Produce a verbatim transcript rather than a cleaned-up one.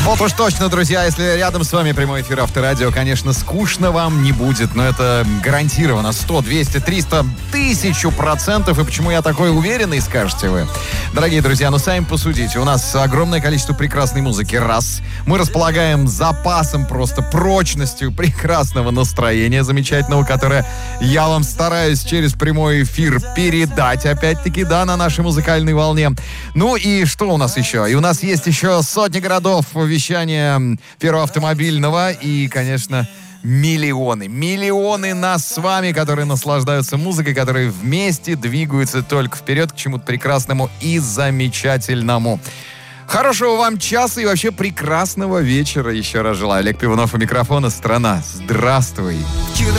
Вот уж точно, друзья, если рядом с вами прямой эфир Авторадио, конечно, скучно вам не будет, но это гарантированно сто, двести, триста, тысячу процентов. И почему я такой уверенный, скажете вы? Дорогие друзья, ну сами посудите, у нас огромное количество прекрасной музыки, раз. Мы располагаем запасом, просто прочностью прекрасного настроения замечательного, которое я вам стараюсь через прямой эфир передать, опять-таки, да, на нашей музыкальной волне. Ну и что у нас еще? И у нас есть еще сотни городов вещания Первого автомобильного и, конечно, миллионы. Миллионы нас с вами, которые наслаждаются музыкой, которые вместе двигаются только вперед к чему-то прекрасному и замечательному. Хорошего вам часа и вообще прекрасного вечера. Еще раз желаю. Олег Пивунов у микрофона. Страна, здравствуй.